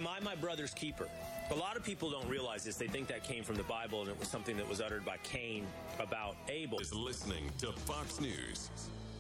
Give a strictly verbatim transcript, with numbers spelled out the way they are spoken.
am I my brother's keeper? A lot of people don't realize this. They think that came from the Bible and it was something that was uttered by Cain about Abel. Is listening to Fox News.